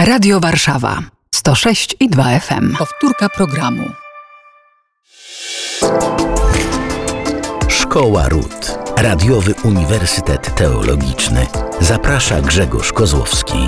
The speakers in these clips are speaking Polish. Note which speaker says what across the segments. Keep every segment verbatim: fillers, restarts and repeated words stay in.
Speaker 1: Radio Warszawa sto sześć i dwa F M. Powtórka programu.
Speaker 2: Szkoła Ród. Radiowy Uniwersytet Teologiczny. Zaprasza Grzegorz Kozłowski.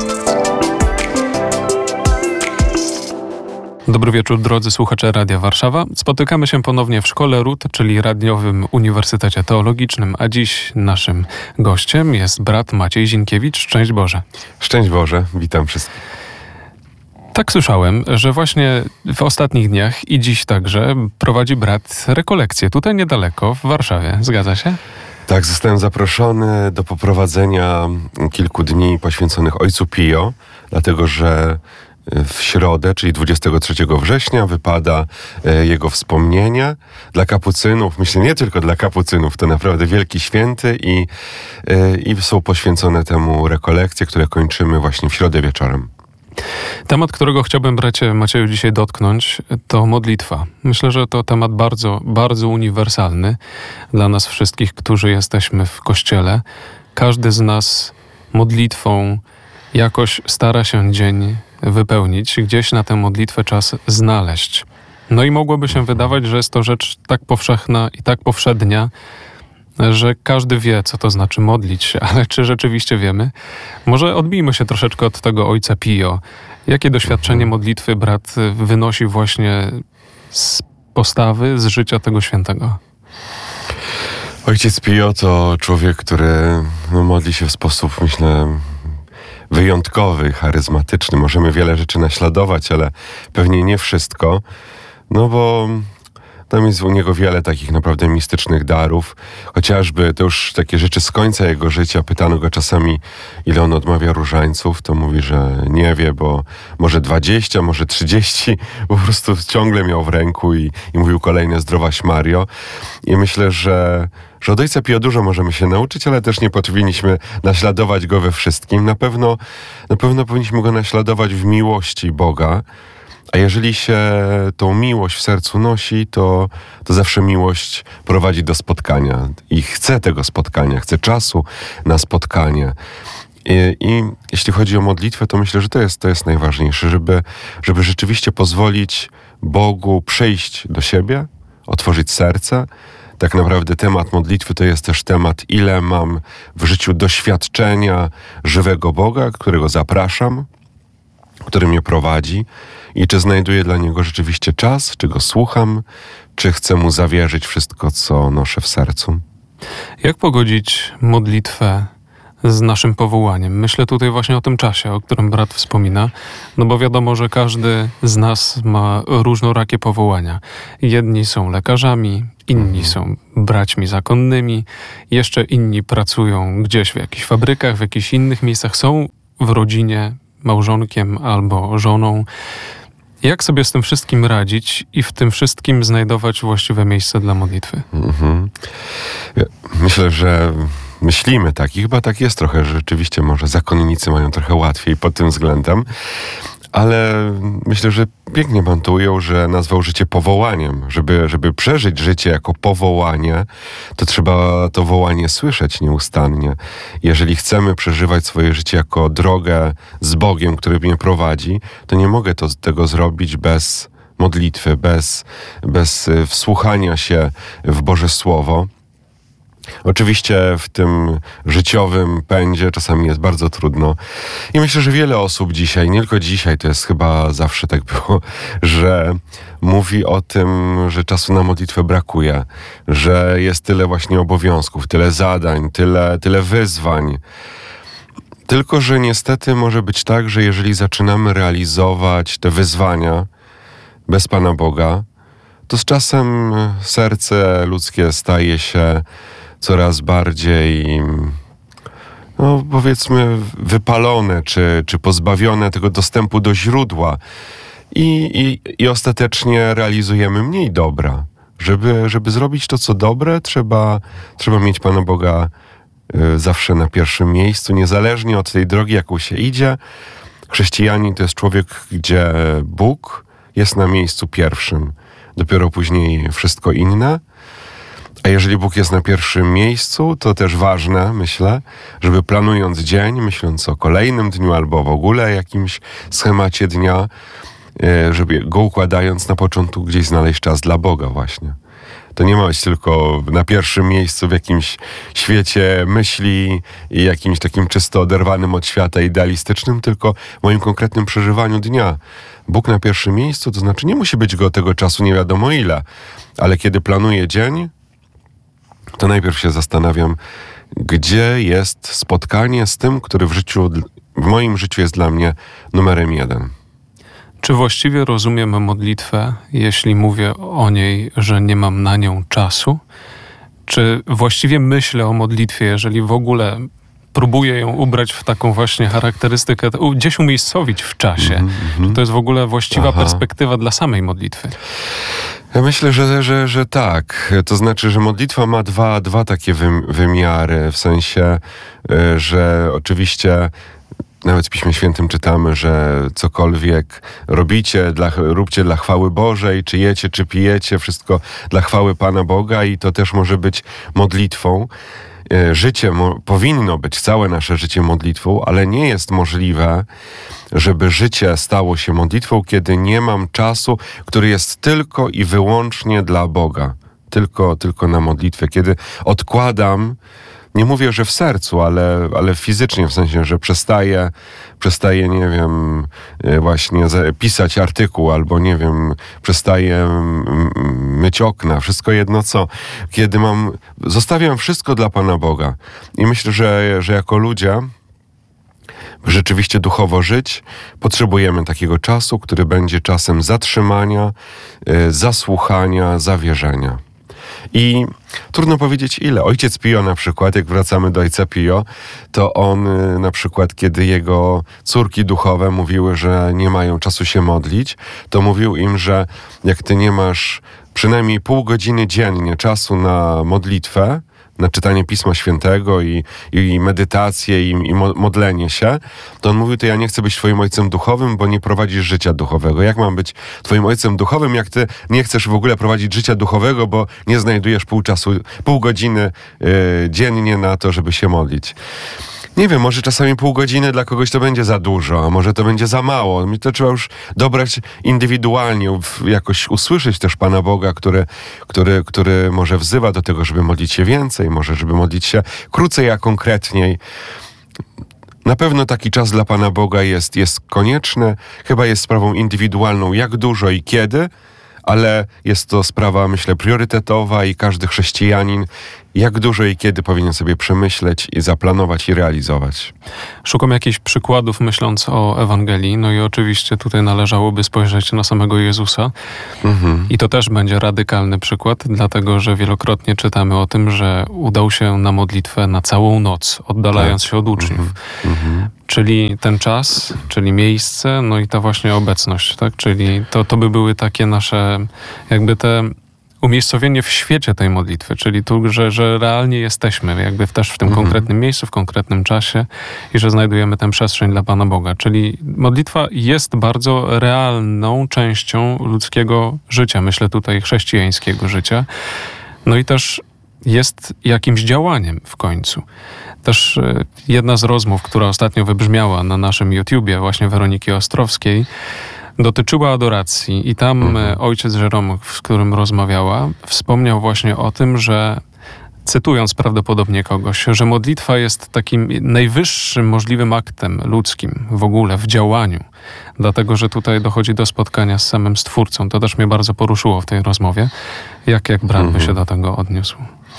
Speaker 3: Dobry wieczór, drodzy słuchacze Radia Warszawa. Spotykamy się ponownie w Szkole Ród, czyli Radiowym Uniwersytecie Teologicznym, a dziś naszym gościem jest brat Maciej Zinkiewicz. Szczęść Boże.
Speaker 4: Szczęść Boże, witam wszystkich.
Speaker 3: Tak słyszałem, że właśnie w ostatnich dniach i dziś także prowadzi brat rekolekcje tutaj niedaleko, w Warszawie. Zgadza się?
Speaker 4: Tak, zostałem zaproszony do poprowadzenia kilku dni poświęconych Ojcu Pio, dlatego że w środę, czyli dwudziestego trzeciego września, wypada jego wspomnienie dla kapucynów. Myślę, nie tylko dla kapucynów, to naprawdę wielki święty i, i są poświęcone temu rekolekcje, które kończymy właśnie w środę wieczorem.
Speaker 3: Temat, którego chciałbym, bracie Macieju, dzisiaj dotknąć, to modlitwa. Myślę, że to temat bardzo, bardzo uniwersalny dla nas wszystkich, którzy jesteśmy w Kościele. Każdy z nas modlitwą jakoś stara się dzień wypełnić, gdzieś na tę modlitwę czas znaleźć. No i mogłoby się wydawać, że jest to rzecz tak powszechna i tak powszednia, że każdy wie, co to znaczy modlić się, ale czy rzeczywiście wiemy? Może odbijmy się troszeczkę od tego Ojca Pio. Jakie doświadczenie modlitwy brat wynosi właśnie z postawy, z życia tego świętego?
Speaker 4: Ojciec Pio to człowiek, który no, modli się w sposób, myślę, wyjątkowy, charyzmatyczny. Możemy wiele rzeczy naśladować, ale pewnie nie wszystko, no bo tam jest u niego wiele takich naprawdę mistycznych darów. Chociażby to już takie rzeczy z końca jego życia. Pytano go czasami, ile on odmawia różańców. To mówi, że nie wie, bo może dwadzieścia, może trzydzieści. Po prostu ciągle miał w ręku i, i mówił kolejne Zdrowaś Mario. I myślę, że, że od Ojca Pio dużo możemy się nauczyć, ale też nie powinniśmy naśladować go we wszystkim. Na pewno, na pewno powinniśmy go naśladować w miłości Boga. A jeżeli się tą miłość w sercu nosi, to, to zawsze miłość prowadzi do spotkania. I chce tego spotkania, chce czasu na spotkanie. I, i jeśli chodzi o modlitwę, to myślę, że to jest, to jest najważniejsze, żeby, żeby rzeczywiście pozwolić Bogu przyjść do siebie, otworzyć serce. Tak naprawdę temat modlitwy to jest też temat, ile mam w życiu doświadczenia żywego Boga, którego zapraszam, który mnie prowadzi i czy znajduję dla Niego rzeczywiście czas, czy Go słucham, czy chcę Mu zawierzyć wszystko, co noszę w sercu.
Speaker 3: Jak pogodzić modlitwę z naszym powołaniem? Myślę tutaj właśnie o tym czasie, o którym brat wspomina, no bo wiadomo, że każdy z nas ma różnorakie powołania. Jedni są lekarzami, inni są braćmi zakonnymi, jeszcze inni pracują gdzieś w jakichś fabrykach, w jakichś innych miejscach, są w rodzinie, małżonkiem albo żoną. Jak sobie z tym wszystkim radzić i w tym wszystkim znajdować właściwe miejsce dla modlitwy?
Speaker 4: Mhm. Myślę, że myślimy tak i chyba tak jest trochę, że rzeczywiście może zakonnicy mają trochę łatwiej pod tym względem, ale myślę, że pięknie pan tu ujął, że nazwał życie powołaniem. Żeby, żeby przeżyć życie jako powołanie, to trzeba to wołanie słyszeć nieustannie. Jeżeli chcemy przeżywać swoje życie jako drogę z Bogiem, który mnie prowadzi, to nie mogę to, tego zrobić bez modlitwy, bez, bez wsłuchania się w Boże Słowo. Oczywiście w tym życiowym pędzie czasami jest bardzo trudno i myślę, że wiele osób dzisiaj, nie tylko dzisiaj, to jest chyba zawsze tak było, że mówi o tym, że czasu na modlitwę brakuje, że jest tyle właśnie obowiązków, tyle zadań, tyle, tyle wyzwań. Tylko że niestety może być tak, że jeżeli zaczynamy realizować te wyzwania bez Pana Boga, to z czasem serce ludzkie staje się coraz bardziej, no powiedzmy, wypalone, czy, czy pozbawione tego dostępu do źródła i, i, i ostatecznie realizujemy mniej dobra. Żeby, żeby zrobić to, co dobre, trzeba, trzeba mieć Pana Boga y, zawsze na pierwszym miejscu, niezależnie od tej drogi, jaką się idzie. Chrześcijanin to jest człowiek, gdzie Bóg jest na miejscu pierwszym, dopiero później wszystko inne. A A jeżeli Bóg jest na pierwszym miejscu, to też ważne, myślę, żeby planując dzień, myśląc o kolejnym dniu albo w ogóle jakimś schemacie dnia, żeby go układając na początku gdzieś znaleźć czas dla Boga właśnie. To nie ma być tylko na pierwszym miejscu w jakimś świecie myśli i jakimś takim czysto oderwanym od świata idealistycznym, tylko w moim konkretnym przeżywaniu dnia. Bóg na pierwszym miejscu, to znaczy nie musi być go tego czasu nie wiadomo ile, ale kiedy planuję dzień, to najpierw się zastanawiam, gdzie jest spotkanie z tym, który w życiu, w moim życiu jest dla mnie numerem jeden.
Speaker 3: Czy właściwie rozumiem modlitwę, jeśli mówię o niej, że nie mam na nią czasu? Czy właściwie myślę o modlitwie, jeżeli w ogóle próbuję ją ubrać w taką właśnie charakterystykę, gdzieś umiejscowić w czasie? Mm-hmm. Czy to jest w ogóle właściwa Aha. perspektywa dla samej modlitwy?
Speaker 4: Ja myślę, że, że, że tak. To znaczy, że modlitwa ma dwa, dwa takie wymiary, w sensie, że oczywiście nawet w Piśmie Świętym czytamy, że cokolwiek robicie, dla, róbcie dla chwały Bożej, czy jecie, czy pijecie, wszystko dla chwały Pana Boga i to też może być modlitwą. Życie mo- powinno być, całe nasze życie modlitwą, ale nie jest możliwe, żeby życie stało się modlitwą, kiedy nie mam czasu, który jest tylko i wyłącznie dla Boga. Tylko, tylko na modlitwę. Kiedy odkładam, nie mówię, że w sercu, ale, ale fizycznie, w sensie, że przestaję, przestaję, nie wiem, właśnie pisać artykuł, albo nie wiem, przestaję myć okna, wszystko jedno co. Kiedy mam, zostawiam wszystko dla Pana Boga. I myślę, że, że jako ludzie, by rzeczywiście duchowo żyć, potrzebujemy takiego czasu, który będzie czasem zatrzymania, zasłuchania, zawierzenia. I trudno powiedzieć ile. Ojciec Pio na przykład, jak wracamy do ojca Pio, to on na przykład, kiedy jego córki duchowe mówiły, że nie mają czasu się modlić, to mówił im, że jak ty nie masz przynajmniej pół godziny dziennie czasu na modlitwę, na czytanie Pisma Świętego i, i medytację i, i modlenie się, to on mówił, to ja nie chcę być twoim ojcem duchowym, bo nie prowadzisz życia duchowego. Jak mam być twoim ojcem duchowym, jak ty nie chcesz w ogóle prowadzić życia duchowego, bo nie znajdujesz pół czasu, pół godziny yy, dziennie na to, żeby się modlić. Nie wiem, może czasami pół godziny dla kogoś to będzie za dużo, a może to będzie za mało. To trzeba już dobrać indywidualnie, jakoś usłyszeć też Pana Boga, który, który, który może wzywa do tego, żeby modlić się więcej, może żeby modlić się krócej, a konkretniej. Na pewno taki czas dla Pana Boga jest, jest konieczny. Chyba jest sprawą indywidualną, jak dużo i kiedy, ale jest to sprawa, myślę, priorytetowa i każdy chrześcijanin jak dużo i kiedy powinien sobie przemyśleć i zaplanować i realizować.
Speaker 3: Szukam jakichś przykładów, myśląc o Ewangelii, no i oczywiście tutaj należałoby spojrzeć na samego Jezusa. Mhm. I to też będzie radykalny przykład, dlatego że wielokrotnie czytamy o tym, że udał się na modlitwę na całą noc, oddalając tak. się od uczniów. Mhm. Czyli ten czas, czyli miejsce, no i ta właśnie obecność, tak? Czyli to, to by były takie nasze, jakby te umiejscowienie w świecie tej modlitwy, czyli tu, że, że realnie jesteśmy jakby też w tym mhm. konkretnym miejscu, w konkretnym czasie i że znajdujemy tę przestrzeń dla Pana Boga. Czyli modlitwa jest bardzo realną częścią ludzkiego życia, myślę tutaj chrześcijańskiego życia. No i też jest jakimś działaniem w końcu. Też jedna z rozmów, która ostatnio wybrzmiała na naszym YouTubie, właśnie Weroniki Ostrowskiej, dotyczyła adoracji i tam mhm. ojciec Żerom, z którym rozmawiała, wspomniał właśnie o tym, że cytując prawdopodobnie kogoś, że modlitwa jest takim najwyższym możliwym aktem ludzkim w ogóle, w działaniu. Dlatego, że tutaj dochodzi do spotkania z samym Stwórcą. To też mnie bardzo poruszyło w tej rozmowie. Jak, jak brat by mhm. się do tego odniósł?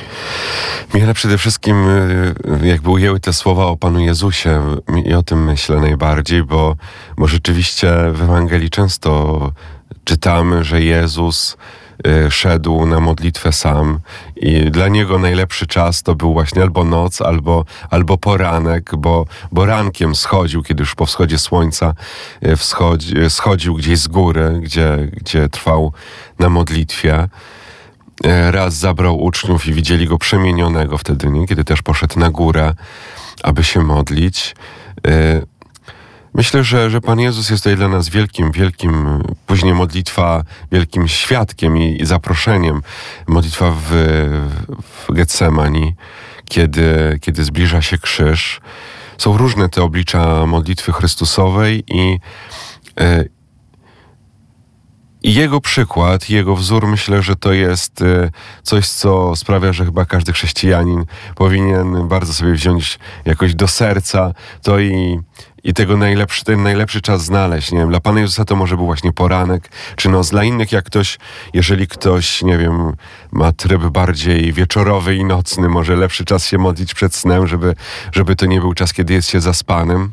Speaker 4: Mnie przede wszystkim jakby ujęły te słowa o Panu Jezusie i o tym myślę najbardziej, bo, bo rzeczywiście w Ewangelii często czytamy, że Jezus szedł na modlitwę sam i dla Niego najlepszy czas to był właśnie albo noc, albo, albo poranek, bo, bo rankiem schodził, kiedy już po wschodzie słońca wschodzi, schodził gdzieś z góry, gdzie, gdzie trwał na modlitwie. Raz zabrał uczniów i widzieli go przemienionego wtedy, nie? Kiedy też poszedł na górę, aby się modlić. Myślę, że, że Pan Jezus jest tutaj dla nas wielkim, wielkim, później modlitwa wielkim świadkiem i, i zaproszeniem. Modlitwa w, w Getsemani, kiedy, kiedy zbliża się krzyż. Są różne te oblicza modlitwy Chrystusowej i, i Jego przykład, Jego wzór, myślę, że to jest coś, co sprawia, że chyba każdy chrześcijanin powinien bardzo sobie wziąć jakoś do serca to i I tego najlepszy, ten najlepszy czas znaleźć. Nie wiem, dla Pana Jezusa to może był właśnie poranek, czy noc. Dla innych, jak ktoś, jeżeli ktoś, nie wiem, ma tryb bardziej wieczorowy i nocny, może lepszy czas się modlić przed snem, żeby, żeby to nie był czas, kiedy jest się zaspanym.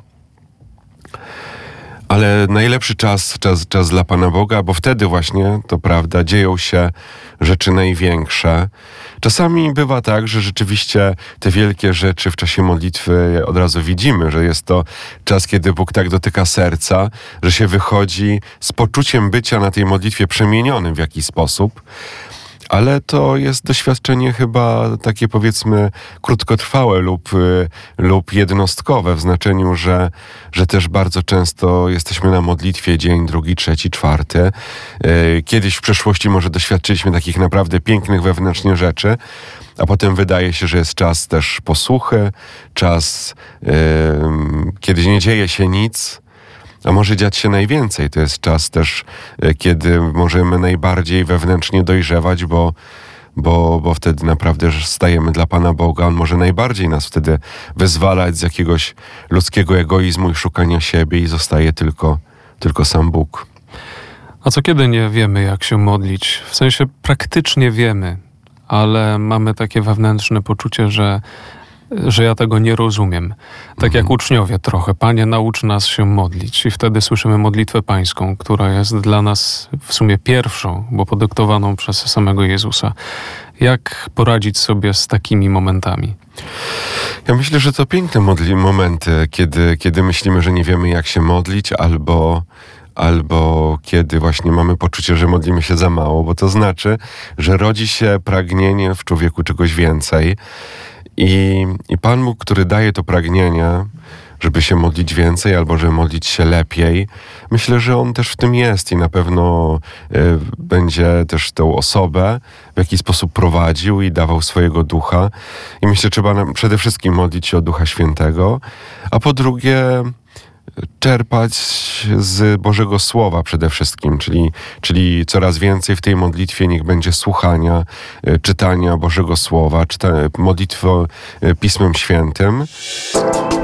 Speaker 4: Ale najlepszy czas, czas, czas dla Pana Boga, bo wtedy właśnie, to prawda, dzieją się rzeczy największe. Czasami bywa tak, że rzeczywiście te wielkie rzeczy w czasie modlitwy od razu widzimy, że jest to czas, kiedy Bóg tak dotyka serca, że się wychodzi z poczuciem bycia na tej modlitwie przemienionym w jakiś sposób. Ale to jest doświadczenie chyba takie, powiedzmy, krótkotrwałe lub, y, lub jednostkowe w znaczeniu, że, że też bardzo często jesteśmy na modlitwie dzień, drugi, trzeci, czwarty. Y, kiedyś w przeszłości może doświadczyliśmy takich naprawdę pięknych wewnętrznie rzeczy, a potem wydaje się, że jest czas też posłuchy, czas, y, kiedy nie dzieje się nic. A może dziać się najwięcej. To jest czas też, kiedy możemy najbardziej wewnętrznie dojrzewać, bo, bo, bo wtedy naprawdę stajemy dla Pana Boga. On może najbardziej nas wtedy wyzwalać z jakiegoś ludzkiego egoizmu i szukania siebie i zostaje tylko, tylko sam Bóg.
Speaker 3: A co kiedy nie wiemy, jak się modlić? W sensie praktycznie wiemy, ale mamy takie wewnętrzne poczucie, że że ja tego nie rozumiem. Tak jak uczniowie trochę. Panie, naucz nas się modlić. I wtedy słyszymy modlitwę pańską, która jest dla nas w sumie pierwszą, bo podyktowaną przez samego Jezusa. Jak poradzić sobie z takimi momentami?
Speaker 4: Ja myślę, że to piękne modli- momenty, kiedy, kiedy myślimy, że nie wiemy, jak się modlić, albo albo kiedy właśnie mamy poczucie, że modlimy się za mało, bo to znaczy, że rodzi się pragnienie w człowieku czegoś więcej. I, I Pan Bóg, który daje to pragnienie, żeby się modlić więcej albo żeby modlić się lepiej, myślę, że On też w tym jest i na pewno y, będzie też tę osobę w jakiś sposób prowadził i dawał swojego ducha. I myślę, że trzeba nam przede wszystkim modlić się o Ducha Świętego, a po drugie czerpać z Bożego Słowa przede wszystkim, czyli, czyli coraz więcej w tej modlitwie niech będzie słuchania, czytania Bożego Słowa, czyta, modlitwy Pismem Świętym.